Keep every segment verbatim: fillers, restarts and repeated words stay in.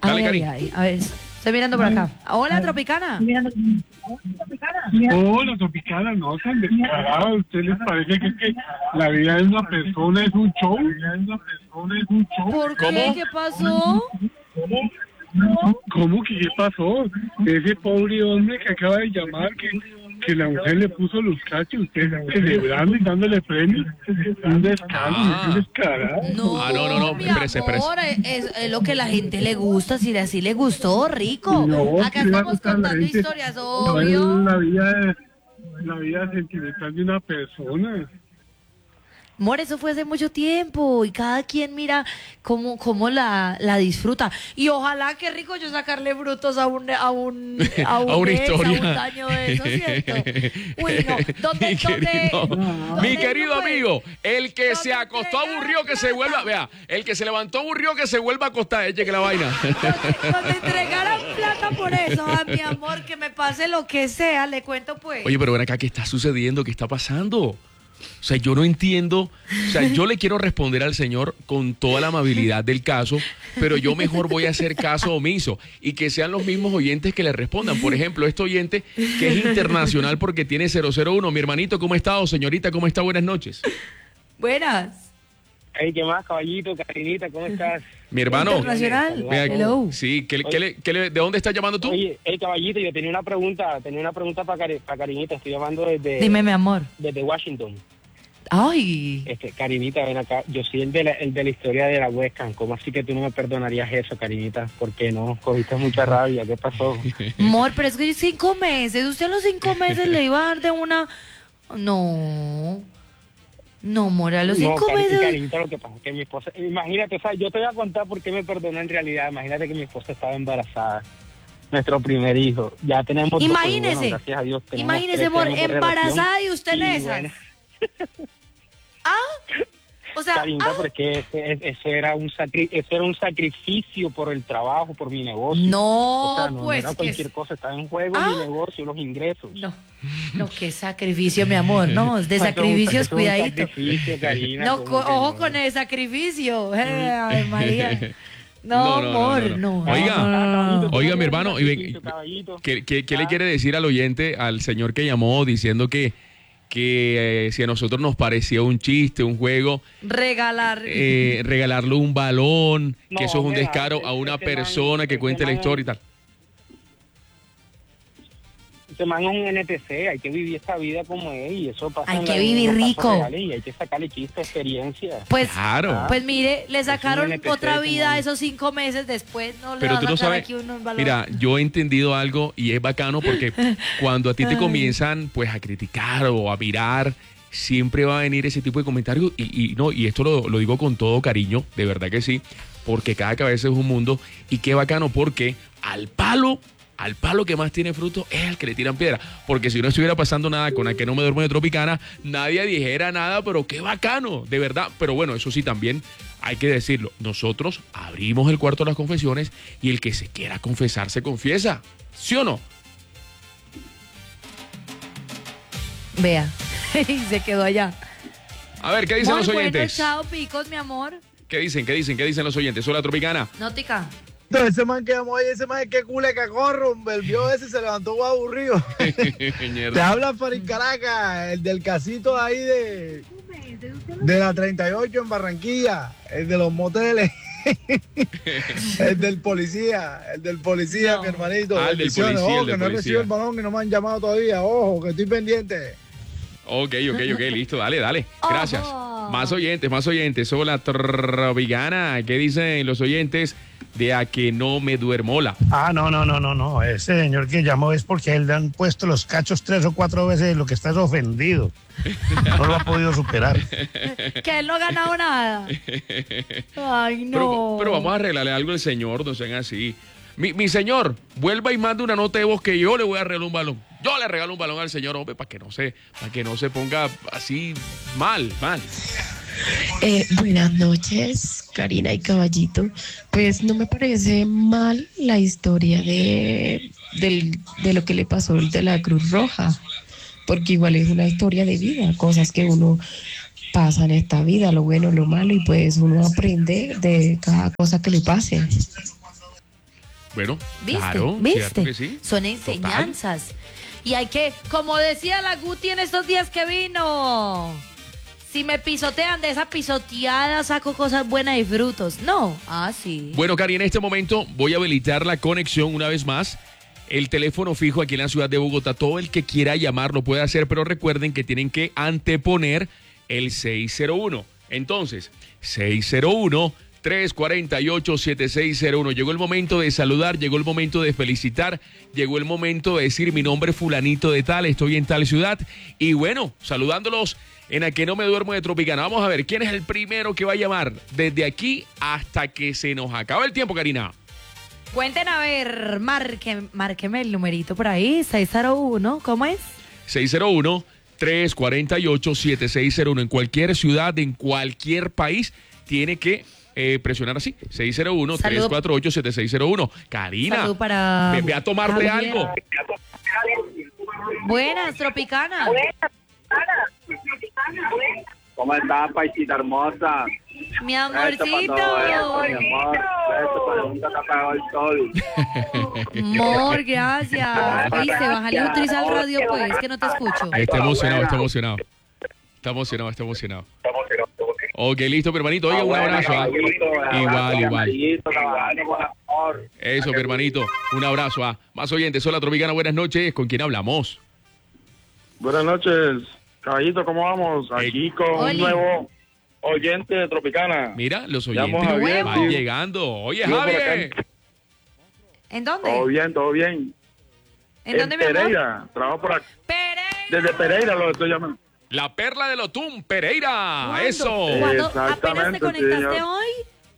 Dale, Ay, Cari. ay, ay. A ver, estoy mirando por acá. Hola, Tropicana. Hola, Tropicana, no sean descarados. ¿A ustedes les parece que, es que la vida de una persona es un show? La vida de una persona es un show. ¿Por ¿Cómo? qué? ¿Qué pasó? ¿Cómo que qué pasó? Ese pobre hombre que acaba de llamar, que, que la mujer le puso los cachos, usted celebrando y dándole premios. Un descaro, Ah. un descarado. No, Ah, no, no, no, mi espérese, espérese. amor, es, es lo que la gente le gusta, si así le gustó, rico. No, Acá ¿qué le va a estamos gustar a la contando gente? historias, No es obvio. la vida, de- la vida sentimental de una persona. Amor, eso fue hace mucho tiempo y cada quien mira cómo, cómo la, la disfruta. Y ojalá, qué rico yo sacarle frutos a un, a un, a un A una ex, historia. a un daño de eso, ¿cierto? Uy, no. ¿Dónde, mi dónde, querido, dónde mi no querido puede? amigo, el que se ¿Dónde acostó entregar aburrido que se plata? vuelva, vea, el que se levantó aburrido que se vuelva a acostar, eche que la vaina. Cuando entregaran plata por eso, a mi amor, que me pase lo que sea, le cuento pues. Oye, pero ven acá, ¿qué está sucediendo? ¿Qué está pasando? O sea, yo no entiendo, o sea, yo le quiero responder al señor con toda la amabilidad del caso, pero yo mejor voy a hacer caso omiso y que sean los mismos oyentes que le respondan. Por ejemplo, este oyente que es internacional porque tiene cero cero uno. Mi hermanito, ¿cómo está? O señorita, ¿cómo está? Buenas noches. Buenas. Hey, ¿qué más, caballito, Carinita? ¿Cómo estás? Mi hermano. Internacional. Vea, Hello. sí, ¿qué, le- qué le- qué le- ¿de dónde estás llamando tú? Oye, hey, caballito, yo tenía una pregunta, tenía una pregunta para Cari, para Carinita. Estoy llamando desde, Dime, mi amor. desde Washington. Ay. Este, Carinita, ven acá. Yo soy el de la, el de la historia de la webcam. ¿Cómo así que tú no me perdonarías eso, Carinita? ¿Por qué no? Cogiste mucha rabia. ¿Qué pasó? Amor, pero es que cinco meses. Usted a los cinco meses le iba a dar de una. No. No, amor, a los No, cinco Cari- meses. Carinita, lo que pasa es que mi esposa... Imagínate, o sea, yo te voy a contar por qué me perdonó en realidad. Imagínate que mi esposa estaba embarazada. Nuestro primer hijo. Ya tenemos... dos, Imagínese. bueno, gracias a Dios, tenemos Imagínese, trece amor, años de embarazada relación. y usted en Y esas. bueno, Ah. O sea, Carinita, ah, porque ese- eso era un sacri eso era un sacrificio por el trabajo, por mi negocio. no, O sea, no, no pues era que. cualquier cosa, estaba en juego Ah. mi negocio, los ingresos. No, no, qué sacrificio, mi amor. No, de Eso es un- sacrificios, eso es un cuidadito. sacrificio, Karina, No, como co- que ojo no. con el sacrificio. Eh, ay, María. No, No, no, no, amor, no, no. no. Oiga, no, no, no. Oiga, mi hermano, y ven- Sacrificio, caballito. ¿Qué, qué- qué le Ah. quiere decir al oyente, al señor que llamó diciendo que, que eh, si a nosotros nos parecía un chiste, un juego, Regalar. eh, regalarle un balón, No, que eso es un que va, descaro ese- a una ese man- persona que ese cuente la man- historia y tal? Este man es un N T C, hay que vivir esta vida como es y eso pasa. Hay en que la- vivir en los rico. casos reales y hay que sacarle chiste, experiencia. Pues, Claro. pues mire, le sacaron un N P C otra vida como- esos cinco meses después. No le Pero va tú a no sacar sabes, aquí un balón. mira, yo he entendido algo y es bacano porque cuando a ti te Ay. comienzan pues a criticar o a mirar, siempre va a venir ese tipo de comentarios y, y no, y esto lo, lo digo con todo cariño, de verdad que sí, porque cada cabeza es un mundo y qué bacano porque al palo, al palo que más tiene fruto es el que le tiran piedra, porque si no estuviera pasando nada con el que no me duermo de Tropicana, nadie dijera nada, pero qué bacano, de verdad, pero bueno, eso sí también hay que decirlo, nosotros abrimos el cuarto de las confesiones y el que se quiera confesar se confiesa, ¿sí o no? Vea, y se quedó allá. A ver, ¿qué dicen Muy los bueno, oyentes? chao, picos, mi amor. ¿Qué dicen? ¿Qué dicen? ¿Qué dicen los oyentes? Hola, Tropicana. Nótica. Ese man que llamó ahí, ese man es que cule cacorro, el vio ese se levantó aburrido. Te Mierda. habla Farid Caracas, el del casito ahí de, de la treinta y ocho en Barranquilla, el de los moteles. El del policía, el del policía, No. mi hermanito. Ah, el del Bendiciones. policía, Ojo, el del que no he policía. recibido el balón y no me han llamado todavía. Ojo, que estoy pendiente. Ok, ok, ok, listo, dale, dale. Gracias. Ojo. Más oyentes, más oyentes. Hola, Tropicana. ¿Qué dicen los oyentes de A que no me duermola? Ah, no, no, no, no, no. Ese señor que llamó es porque a él le han puesto los cachos tres o cuatro veces, lo que está es ofendido. No lo ha podido superar. Que él no ha ganado nada. Ay, no. Pero, pero vamos a arreglarle algo al señor, no sean así. Mi, mi señor, vuelva y mande una nota de voz que yo le voy a regalar un balón. Yo le regalo un balón al señor, hombre, para que no se, para que no se ponga así mal, mal. Eh, buenas noches, Karina y Caballito. Pues no me parece mal la historia de, del- de lo que le pasó el de la Cruz Roja, porque igual es una historia de vida, cosas que uno pasa en esta vida, lo bueno, lo malo, y pues uno aprende de cada cosa que le pase. Bueno, ¿Viste? claro, ¿Viste? cierto que sí. Son enseñanzas. Y hay que, como decía la Guti en estos días que vino, si me pisotean de esa pisoteada, saco cosas buenas y frutos. No, ah, sí. Bueno, Cari, en este momento voy a habilitar la conexión una vez más. El teléfono fijo aquí en la ciudad de Bogotá, todo el que quiera llamar lo puede hacer, pero recuerden que tienen que anteponer el seis cero uno. Entonces, seis cero uno, tres cuatro ocho, siete seis cero uno. Llegó el momento de saludar, llegó el momento de felicitar, llegó el momento de decir mi nombre es fulanito de tal, estoy en tal ciudad. Y bueno, saludándolos en A Que No Me Duermo de Tropicana. Vamos a ver quién es el primero que va a llamar desde aquí hasta que se nos acabe el tiempo, Karina. Cuenten a ver, marque, márqueme el numerito por ahí, seis cero uno, ¿cómo es? seis cero uno, tres cuatro ocho, siete seis cero uno. En cualquier ciudad, en cualquier país, tiene que eh, presionar así, seis cero uno, tres cuatro ocho, siete seis cero uno. Karina, Salud para ve, ve a tomarte Javier. algo. Buenas, Tropicana. ¿Cómo estás, paisita hermosa? Mi Esto amorcito. para todo esto, mi amor. Esto para nunca te apagó el sol. Amor, gracias. Viste, bájale un tris al radio, pues, que no te escucho. Está emocionado, está emocionado. Está emocionado, está emocionado. Ok, listo, mi hermanito. Oiga, un abrazo. ¿ah? Igual, igual. Eso, mi hermanito. Un abrazo. ¿ah? Más oyentes. Hola, Tropicana. Buenas noches. ¿Con quién hablamos? Buenas noches, caballito. ¿Cómo vamos? Aquí con Oli. un nuevo oyente de Tropicana. Mira, los Llamo oyentes Javier, van sí. llegando. Oye, Yo por Javier. acá. ¿En dónde? Todo bien, todo bien. ¿En dónde, mi amor? Pereira. Trabajo por aquí. Pereira. Desde Pereira lo estoy llamando. La perla de Lotún, Pereira. ¿Cuándo? Eso. ¿Cuándo? ¿Apenas te Exactamente, conectaste señor. hoy?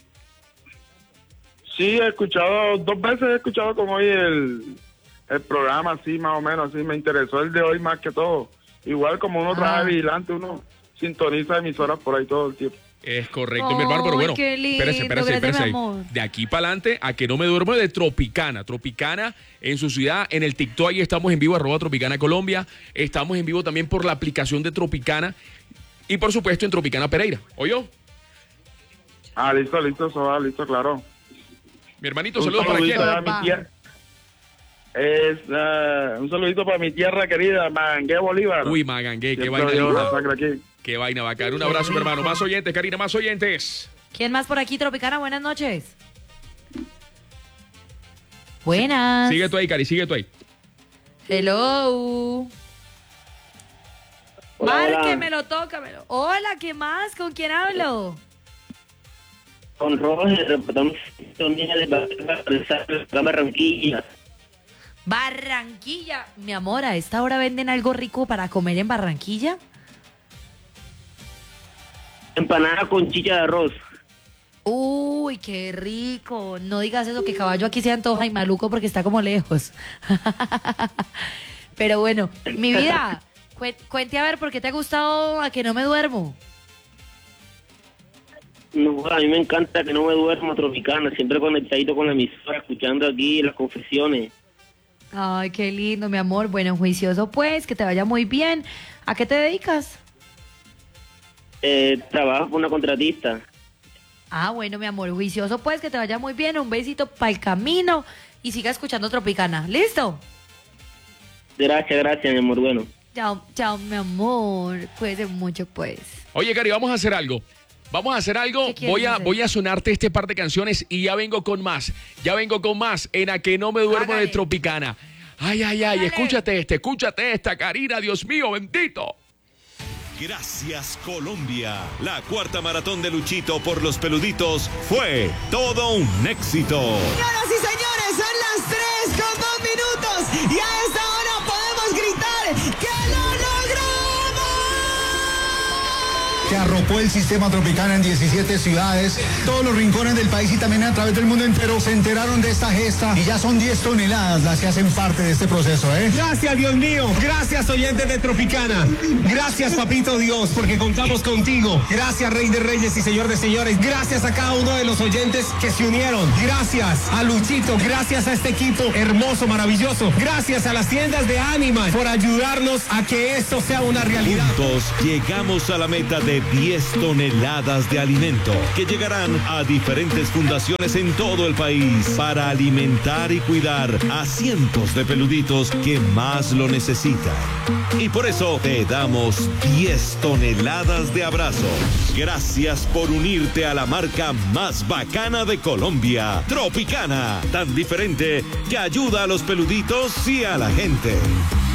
Sí, he escuchado, dos veces he escuchado como hoy el, el programa, así más o menos, así me interesó el de hoy más que todo. Igual como uno Ah. trabaja vigilante, uno sintoniza emisoras por ahí todo el tiempo. Es correcto, mi hermano, pero bueno, Ay, qué lindo, espérese, espérese, gracias, espérese. mi amor. De aquí para adelante, A Que No Me Duermo de Tropicana. Tropicana en su ciudad, en el TikTok, ahí estamos en vivo, arroba Tropicana Colombia. Estamos en vivo también por la aplicación de Tropicana y por supuesto en Tropicana Pereira. ¿Oyó? Ah, listo, listo, eso va, listo, claro. Mi hermanito, Un saludos para quién. saludito a mi tierra. Es, eh, un saludito para mi tierra querida, Mangué Bolívar. Uy, Magangué, qué Siempre vaina llevo linda. la sangre aquí. Qué vaina bacana. Un abrazo, mi hermano. Más oyentes, Karina, más oyentes. ¿Quién más por aquí, Tropicana? Buenas noches. Buenas. Sigue tú ahí, Cari, sigue tú ahí. Hello. Hola, Márquemelo, tócamelo. Hola, ¿qué más? ¿Con quién hablo? Con Roger, reportamos sintonía de Barranquilla. Barranquilla. Mi amor, ¿a esta hora venden algo rico para comer en Barranquilla? Empanada con chicha de arroz. Uy, qué rico. No digas eso, que Caballo aquí se antoja y Maluco porque está como lejos. Pero bueno, mi vida, cu- cuente a ver por qué te ha gustado A Que No Me Duermo. No, a mí me encanta Que No Me Duermo, Tropicana, siempre conectadito con la emisora, escuchando aquí las confesiones. Ay, qué lindo, mi amor. Bueno, juicioso pues, que te vaya muy bien. ¿A qué te dedicas? Eh, trabajo con una contratista. Ah, bueno, mi amor, juicioso pues, que te vaya muy bien. Un besito para el camino y siga escuchando Tropicana. ¿Listo? Gracias, gracias, mi amor, bueno. Chao, chao, mi amor. Cuídate mucho pues. Oye, Cari, vamos a hacer algo. Vamos a hacer algo. ¿Qué quieres Voy a, hacer? voy a sonarte este par de canciones y ya vengo con más. Ya vengo con más en A Que No Me Duermo Hágale. de Tropicana. Ay, ay, ay, Hágale. escúchate este, escúchate esta, Karina, Dios mío, bendito. Gracias, Colombia. La cuarta maratón de Luchito por los peluditos fue todo un éxito. Señoras y señores, son las tres con dos minutos y a esta hora podemos gritar que lo logramos. Que arropó el sistema Tropicana en diecisiete ciudades, todos los rincones del país y también a través del mundo entero se enteraron de esta gesta y ya son diez toneladas las que hacen parte de este proceso, ¿eh? Gracias, Dios mío. Gracias, oyentes de Tropicana. Gracias, papito Dios, porque contamos contigo. Gracias, Rey de Reyes y Señor de Señores. Gracias a cada uno de los oyentes que se unieron. Gracias a Luchito. Gracias a este equipo hermoso, maravilloso. Gracias a las tiendas de Animal por ayudarnos a que esto sea una realidad. Juntos llegamos a la meta de diez toneladas de alimento que llegarán a diferentes fundaciones en todo el país para alimentar y cuidar a cientos de peluditos que más lo necesitan. Y por eso te damos diez toneladas de abrazos. Gracias por unirte a la marca más bacana de Colombia, Tropicana, tan diferente que ayuda a los peluditos y a la gente.